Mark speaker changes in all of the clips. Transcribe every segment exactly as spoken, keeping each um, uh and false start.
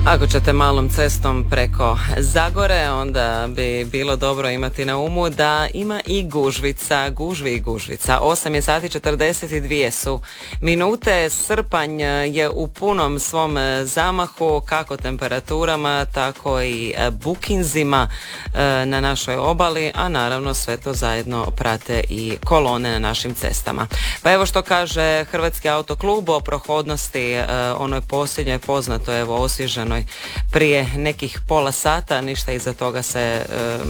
Speaker 1: Ako ćete malom cestom preko Zagore, onda bi bilo dobro imati na umu da ima i gužvica, gužvi i gužvica. osam je sati četrdeset dvije su minute, srpanj je u punom svom zamahu, kako temperaturama, tako i bukinzima na našoj obali, a naravno sve to zajedno prate i kolone na našim cestama. Pa evo što kaže Hrvatski autoklub o prohodnosti, onoj posljednjoj poznatoj, evo osvježenoj prije nekih pola sata, ništa iza toga se e,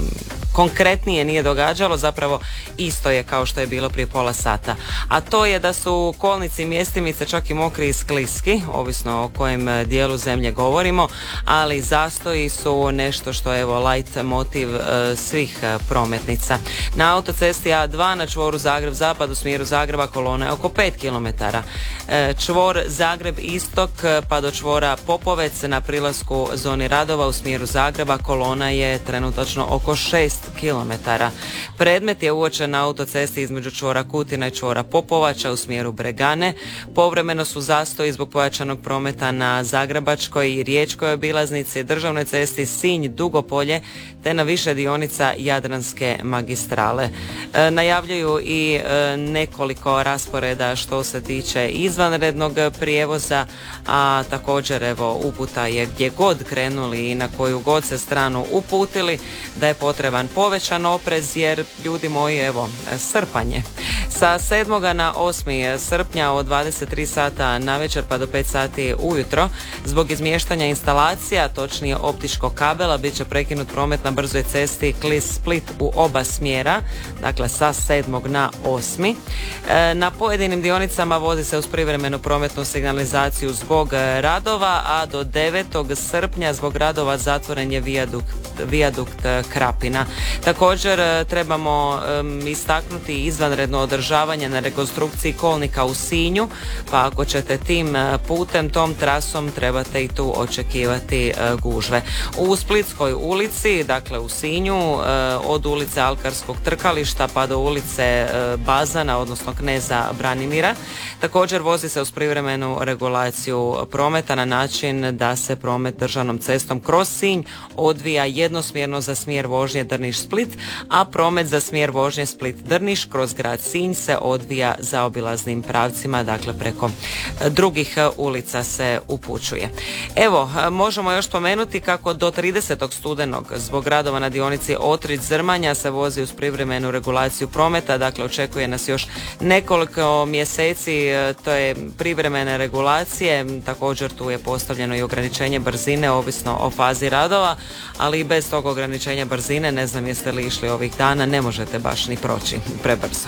Speaker 1: konkretnije nije događalo, zapravo isto je kao što je bilo prije pola sata. A to je da su kolnici i mjestimice čak i mokri i skliski, ovisno o kojem dijelu zemlje govorimo, ali zastoji su nešto što je evo light motiv e, svih prometnica. Na autocesti A dva na čvoru Zagreb-Zapad u smjeru Zagreba kolona je oko pet kilometara. E, čvor Zagreb-Istok pa do čvora Popovec na prilasku zoni radova u smjeru Zagreba kolona je trenutačno oko šest kilometara. Predmet je uočen na autocesti između čvora Kutina i čvora Popovača u smjeru Bregane. Povremeno su zastoji zbog pojačanog prometa na Zagrebačkoj i Riječkoj obilaznici, državnoj cesti Sinj-Dugopolje te na više dionica Jadranske magistrale. E, najavljuju i e, nekoliko rasporeda što se tiče izvanrednog prijevoza, a također evo uputa je gdje god krenuli i na koju god se stranu uputili da je potreban povećan oprez jer ljudi moji evo srpanje. Sa sedmoga na osmi srpnja od dvadeset tri sata navečer pa do pet sati ujutro zbog izmještanja instalacija, točnije optičkog kabela, bit će prekinut promet na brzoj cesti Klis-Split u oba smjera, dakle sa sedmog na osmi. E, na pojedinim dionicama vozi se uz privremenu prometnu signalizaciju zbog radova, a do devetog srpnja zbog radova zatvoren je vijadukt, vijadukt Krapina. Također trebamo um, istaknuti izvanredno održavanje na rekonstrukciji kolnika u Sinju, pa ako ćete tim putem, tom trasom trebate i tu očekivati uh, gužve. U Splitskoj ulici, dakle u Sinju, uh, od ulice Alkarskog trkališta pa do ulice uh, Bazana, odnosno Kneza Branimira, također vozi se uz privremenu regulaciju prometa na način da se promet državnom cestom kroz Sinj odvija jednosmjerno za smjer vožnje Drniš-Split, a promet za smjer vožnje Split-Drniš kroz grad Sinj se odvija zaobilaznim pravcima, dakle preko drugih ulica se upućuje. Evo, možemo još spomenuti kako do tridesetog studenog zbog radova na dionici Otrić-Zrmanja se vozi uz privremenu regulaciju prometa, dakle očekuje nas još nekoliko mjeseci, to je privremene regulacije, također tu je postavljeno i ograničenje brzine ovisno o fazi radova, ali i bez tog ograničenja brzine, ne znam jeste li išli ovih dana, ne možete baš ni proći prebrzo.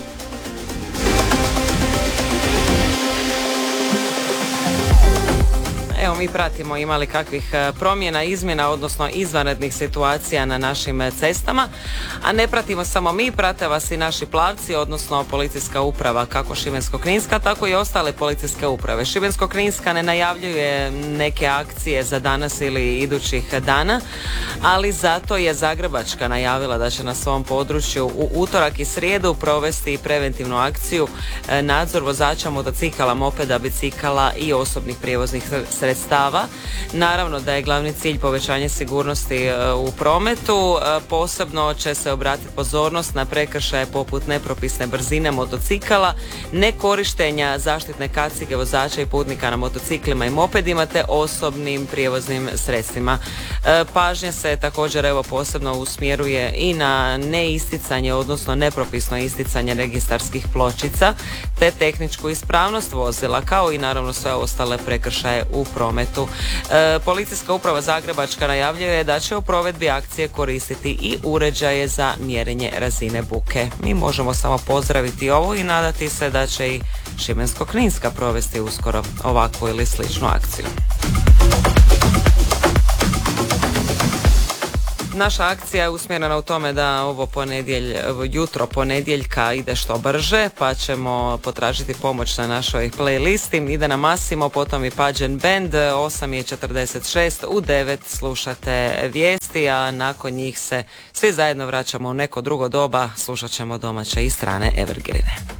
Speaker 1: Evo mi pratimo imali kakvih promjena, izmjena, odnosno izvanrednih situacija na našim cestama, a ne pratimo samo mi, prate vas i naši plavci, odnosno policijska uprava, kako Šibensko-kninska, tako i ostale policijske uprave. Šibensko-kninska ne najavljuje neke akcije za danas ili idućih dana, ali zato je Zagrebačka najavila da će na svom području u utorak i srijedu provesti preventivnu akciju nadzor vozača motocikala, mopeda, bicikala i osobnih prijevoznih sredstava. Naravno da je glavni cilj povećanje sigurnosti u prometu, posebno će se obratiti pozornost na prekršaje poput nepropisne brzine motocikala, nekorištenja zaštitne kacige vozača i putnika na motociklima i mopedima te osobnim prijevoznim sredstvima. Pažnja se također evo posebno usmjeruje i na neisticanje, odnosno nepropisno isticanje registarskih pločica te tehničku ispravnost vozila, kao i naravno sve ostale prekršaje u prometu. E, Policijska uprava Zagrebačka najavljuje da će u provedbi akcije koristiti i uređaje za mjerenje razine buke. Mi možemo samo pozdraviti ovo i nadati se da će i Šibensko-kninska provesti uskoro ovakvu ili sličnu akciju. Naša akcija je usmjerena u tome da ovo ponedjelj, jutro ponedjeljka ide što brže, pa ćemo potražiti pomoć na našoj playlisti. Ide na Massimo, potom i Pađen Band, osam je četrdeset šest, u devet slušate vijesti, a nakon njih se svi zajedno vraćamo u neko drugo doba, slušat ćemo domaće i strane evergrine.